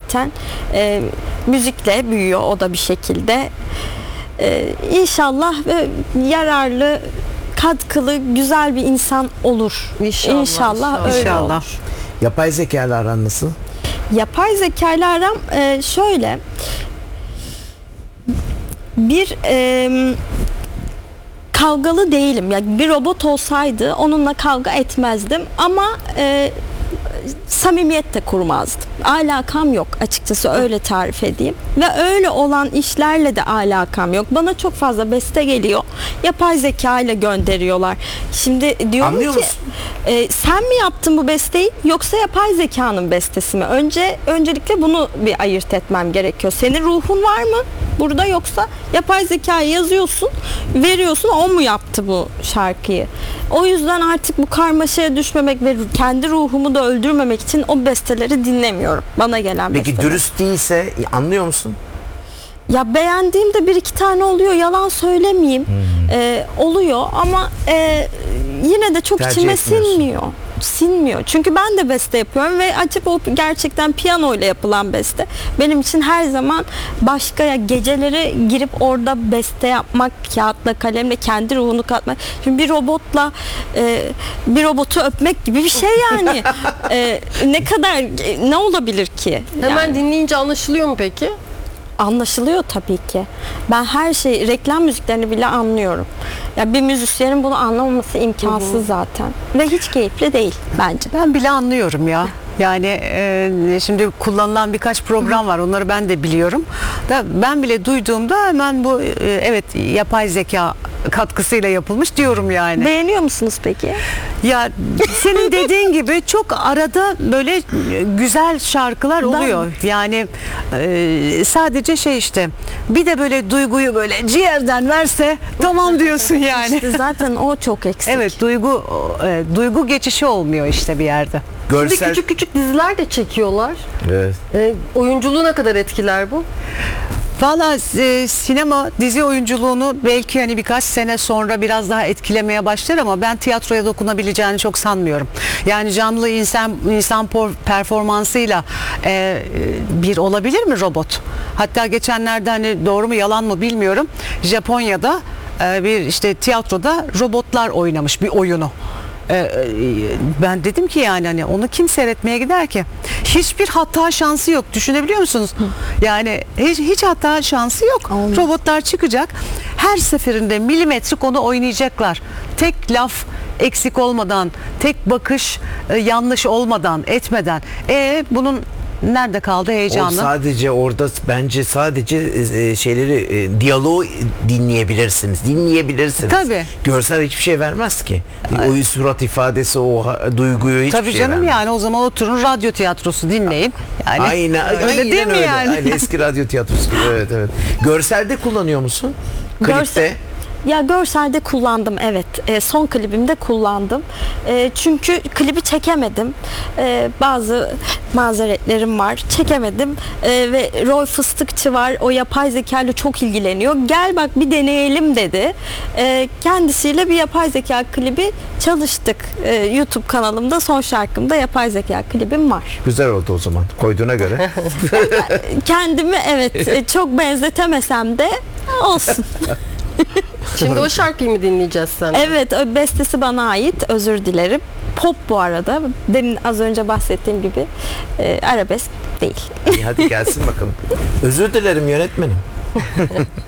zaten. Müzikle büyüyor o da bir şekilde. İnşallah yararlı, katkılı, güzel bir insan olur. İnşallah öyle olur. Yapay zeka ile aran nasıl? Yapay zeka ile aram şöyle. Bir kavgalı değilim. Yani bir robot olsaydı onunla kavga etmezdim ama samimiyet de kurmazdım. Alakam yok açıkçası, öyle tarif edeyim. Ve öyle olan işlerle de alakam yok. Bana çok fazla beste geliyor. Yapay zeka ile gönderiyorlar. Şimdi diyorum Anlıyor ki musun? sen mi yaptın bu besteyi yoksa yapay zekanın bestesi mi? Öncelikle bunu bir ayırt etmem gerekiyor. Senin ruhun var mı burada, yoksa yapay zekaya yazıyorsun, veriyorsun, o mu yaptı bu şarkıyı? O yüzden artık bu karmaşaya düşmemek ve kendi ruhumu da öldürmemek için o besteleri dinlemiyorum. Bana gelen Peki besteler. dürüst değilse anlıyor musun? Ya beğendiğimde bir iki tane oluyor, yalan söylemeyeyim. Oluyor ama yine de çok Tercih içime etmiyorsun. sinmiyor. Çünkü ben de beste yapıyorum ve açıp o gerçekten piyano ile yapılan beste benim için her zaman başka. Ya geceleri girip orada beste yapmak, kağıtla kalemle kendi ruhunu katmak. Şimdi bir robotla bir robotu öpmek gibi bir şey yani. Ne kadar ne olabilir ki? Hemen Yani dinleyince anlaşılıyor mu peki? anlaşılıyor tabii ki. Ben her şeyi, reklam müziklerini bile anlıyorum. Ya bir müzisyenin bunu anlamaması imkansız zaten. Ve hiç keyifli değil bence. Ben bile anlıyorum ya. Yani şimdi kullanılan birkaç program var. Onları ben de biliyorum. Ben bile duyduğumda hemen bu evet yapay zeka katkısıyla yapılmış diyorum yani. Beğeniyor musunuz peki? Ya senin dediğin gibi çok arada böyle güzel şarkılar oluyor. Yani sadece şey işte bir de böyle duyguyu böyle ciğerden verse tamam diyorsun yani. İşte zaten o çok eksik. Evet, duygu geçişi olmuyor işte bir yerde. Şimdi Görsel... küçük küçük diziler de çekiyorlar. Evet. Oyunculuğu ne kadar etkiler bu? Valla sinema dizi oyunculuğunu belki hani birkaç sene sonra biraz daha etkilemeye başlar ama ben tiyatroya dokunabileceğini çok sanmıyorum. Yani canlı insan performansıyla bir olabilir mi robot? Hatta geçenlerde hani doğru mu yalan mı bilmiyorum. Japonya'da bir işte tiyatroda robotlar oynamış bir oyunu. Ben dedim ki yani hani onu kim seyretmeye gider ki? Hiçbir hata şansı yok. Düşünebiliyor musunuz? Yani hiç hata şansı yok. Robotlar çıkacak. Her seferinde milimetrik onu oynayacaklar. Tek laf eksik olmadan, tek bakış yanlış olmadan, etmeden. Bunun nerede kaldı heyecanı? O sadece orada bence sadece şeyleri diyaloğu dinleyebilirsiniz. Tabii. Görsel hiçbir şey vermez ki. O surat ifadesi, o duyguyu hiçbir Tabii şey canım vermez. yani o zaman oturun radyo tiyatrosu dinleyin. Yani Aynen değil mi öyle. yani? Aynen, eski radyo tiyatrosu. Evet. Görselde kullanıyor musun? Klipte. Ya görselde kullandım, evet. Son klibimde kullandım. Çünkü klibi çekemedim. Bazı mazeretlerim var. Çekemedim. Ve Roy Fıstıkçı var. O yapay zeka ile çok ilgileniyor. Gel bak bir deneyelim dedi. Kendisiyle bir yapay zeka klibi çalıştık. YouTube kanalımda son şarkımda yapay zeka klibim var. Güzel oldu o zaman koyduğuna göre. Kendimi evet çok benzetemesem de olsun. Şimdi o şarkıyı mı dinleyeceğiz sen? Evet, o bestesi bana ait. Özür dilerim. Pop bu arada. Demin az önce bahsettiğim gibi arabesk değil. Hadi gelsin bakalım. Özür dilerim yönetmenim.